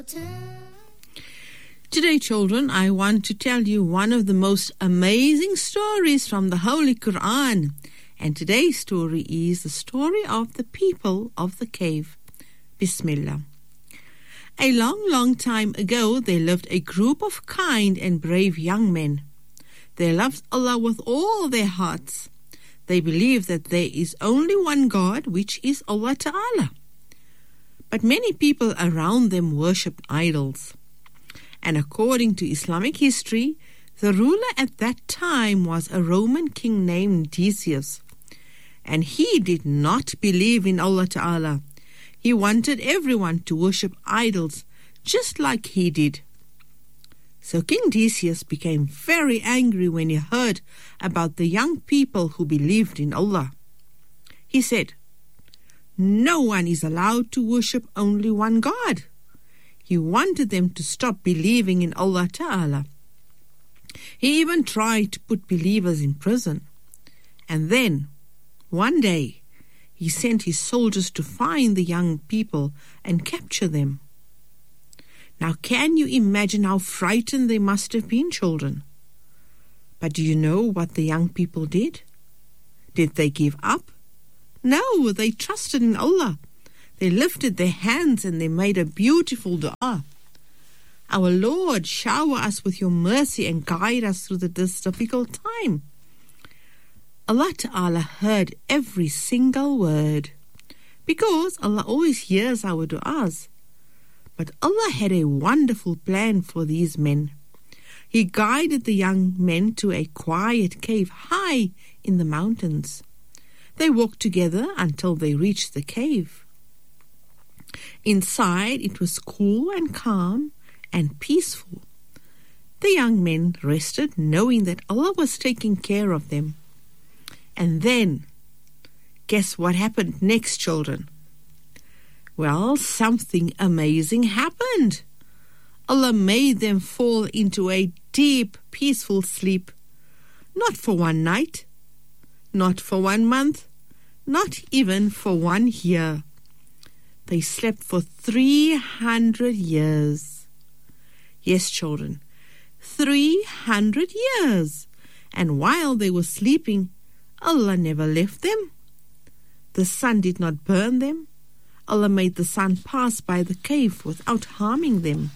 Today, children, I want to tell you one of the most amazing stories from the Holy Quran. And today's story is the story of the people of the cave. Bismillah. A long, long time ago, there lived a group of kind and brave young men. They loved Allah with all their hearts. They believed that there is only one God, which is Allah Ta'ala. But many people around them worshipped idols. And according to Islamic history, the ruler at that time was a Roman king named Decius. And he did not believe in Allah Ta'ala. He wanted everyone to worship idols just like he did. So King Decius became very angry when he heard about the young people who believed in Allah. He said, "No one is allowed to worship only one God." He wanted them to stop believing in Allah Ta'ala. He even tried to put believers in prison. And then, one day, he sent his soldiers to find the young people and capture them. Now, can you imagine how frightened they must have been, children? But do you know what the young people did? Did they give up? No, they trusted in Allah. They lifted their hands and they made a beautiful dua. Our Lord, shower us with your mercy and guide us through this difficult time. Allah Ta'ala heard every single word, because Allah always hears our du'as. But Allah had a wonderful plan for these men. He guided the young men to a quiet cave high in the mountains. They walked together until they reached the cave. Inside it was cool and calm and peaceful. The young men rested, knowing that Allah was taking care of them. And then, guess what happened next, children? Well, something amazing happened. Allah made them fall into a deep, peaceful sleep. Not for one night, not for 1 month, not even for 1 year. They slept for 300 years. Yes, children, 300 years. And while they were sleeping, Allah never left them. The sun did not burn them. Allah made the sun pass by the cave without harming them.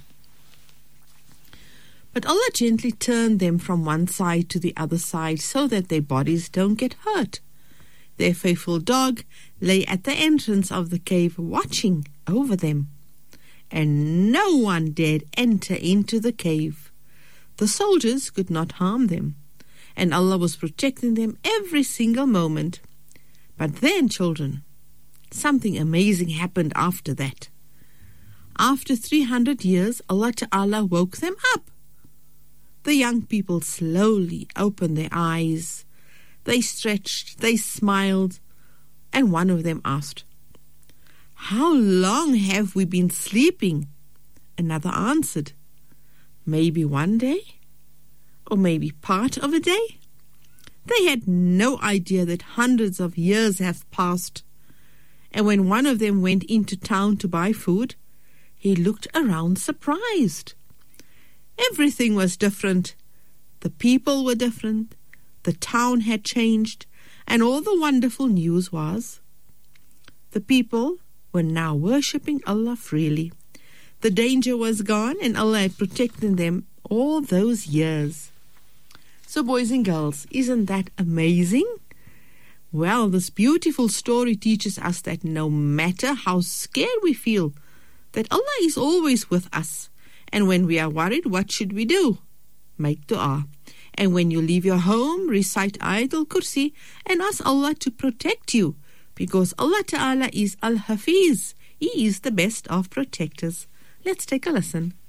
But Allah gently turned them from one side to the other side so that their bodies don't get hurt. Their faithful dog lay at the entrance of the cave watching over them. And no one dared enter into the cave. The soldiers could not harm them. And Allah was protecting them every single moment. But then, children, something amazing happened after that. After 300 years, Allah Ta'ala woke them up. The young people slowly opened their eyes. They stretched, they smiled, and one of them asked, "How long have we been sleeping?" Another answered, "Maybe 1 day. Or maybe part of a day." They had no idea that hundreds of years have passed. And when one of them went into town to buy food, he looked around surprised. Everything was different. The people were different. The town had changed. And all the wonderful news was, the people were now worshipping Allah freely. The danger was gone and Allah had protected them all those years. So boys and girls, isn't that amazing? Well, this beautiful story teaches us that no matter how scared we feel, that Allah is always with us. And when we are worried, what should we do? Make dua. And when you leave your home, recite Ayatul Kursi and ask Allah to protect you, because Allah Ta'ala is Al-Hafiz. He is the best of protectors. Let's take a listen.